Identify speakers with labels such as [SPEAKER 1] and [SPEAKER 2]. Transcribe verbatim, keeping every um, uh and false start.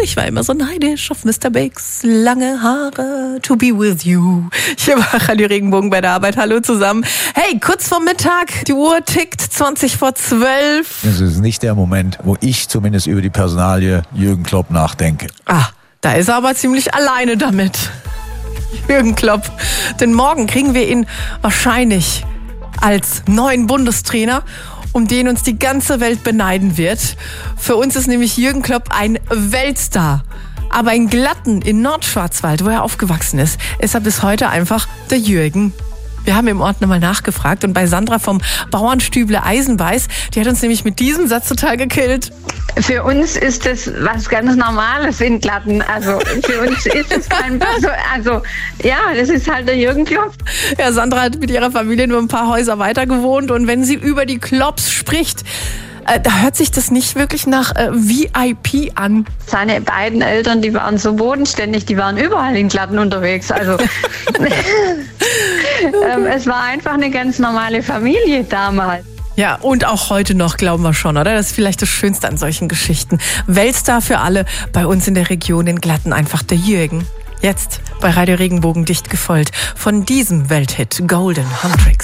[SPEAKER 1] ich war immer so neidisch auf Mister Biggs lange Haare, to be with you. Hier war Radio Regenbogen bei der Arbeit. Hallo zusammen. Hey, kurz vor Mittag, die Uhr tickt zwanzig vor zwölf.
[SPEAKER 2] Das ist nicht der Moment, wo ich zumindest über die Personalie Jürgen Klopp nachdenke.
[SPEAKER 1] Ah, da ist er aber ziemlich alleine damit. Jürgen Klopp. Denn morgen kriegen wir ihn wahrscheinlich als neuen Bundestrainer, um den uns die ganze Welt beneiden wird. Für uns ist nämlich Jürgen Klopp ein Weltstar. Aber in Glatten, in Nordschwarzwald, wo er aufgewachsen ist, ist er bis heute einfach der Jürgen. Wir haben im Ort nochmal nachgefragt und bei Sandra vom Bauernstüble Eisenbeiß, die hat uns nämlich mit diesem Satz total gekillt.
[SPEAKER 3] Für uns ist das was ganz Normales in Glatten. Also für uns ist es kein... Also, also ja, das ist halt der Jürgen Klopp.
[SPEAKER 1] Ja, Sandra hat mit ihrer Familie nur ein paar Häuser weiter gewohnt und wenn sie über die Klopps spricht, äh, da hört sich das nicht wirklich nach äh, V I P an.
[SPEAKER 3] Seine beiden Eltern, die waren so bodenständig, die waren überall in Glatten unterwegs. Also ähm, es war einfach eine ganz normale Familie damals.
[SPEAKER 1] Ja, und auch heute noch, glauben wir schon, oder? Das ist vielleicht das Schönste an solchen Geschichten. Weltstar für alle, bei uns in der Region in Glatten einfach der Jürgen. Jetzt bei Radio Regenbogen dicht gefolgt von diesem Welthit Golden Huntrix.